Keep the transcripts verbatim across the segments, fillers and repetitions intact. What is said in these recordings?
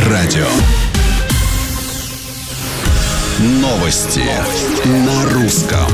радио. Новости на русском.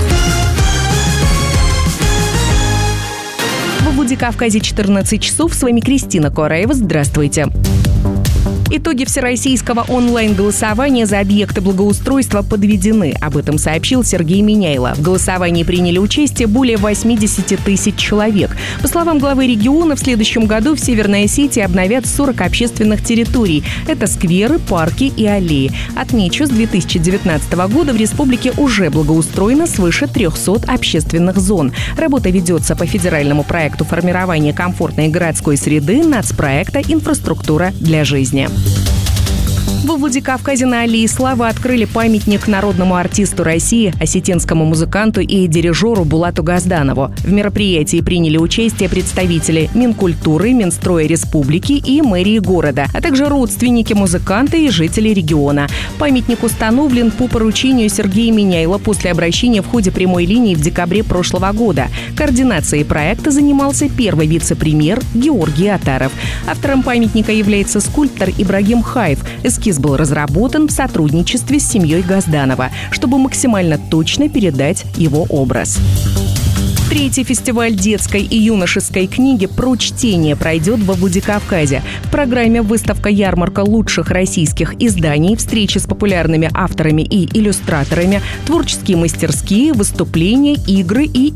В Владикавказе четырнадцать часов. С вами Кристина Кураева. Здравствуйте. Итоги всероссийского онлайн-голосования за объекты благоустройства подведены. Об этом сообщил Сергей Миняйло. В голосовании приняли участие более восемьдесят тысяч человек. По словам главы региона, в следующем году в Северной Осетии обновят сорок общественных территорий. Это скверы, парки и аллеи. Отмечу, с две тысячи девятнадцатого года в республике уже благоустроено свыше трехсот общественных зон. Работа ведется по федеральному проекту формирования комфортной городской среды нацпроекта «Инфраструктура для жизни». Во Владикавказе на аллее Славы открыли памятник народному артисту России, осетинскому музыканту и дирижеру Булату Газданову. В мероприятии приняли участие представители Минкультуры, Минстроя республики и мэрии города, а также родственники музыканта и жители региона. Памятник установлен по поручению Сергея Миняйло после обращения в ходе прямой линии в декабре прошлого года. Координацией проекта занимался первый вице-премьер Георгий Атаров. Автором памятника является скульптор Ибрагим Хаев. Эскиз был разработан в сотрудничестве с семьей Газданова, чтобы максимально точно передать его образ. Третий фестиваль детской и юношеской книги про чтение пройдет во Владикавказе. В программе выставка-ярмарка лучших российских изданий, встречи с популярными авторами и иллюстраторами, творческие мастерские, выступления, игры и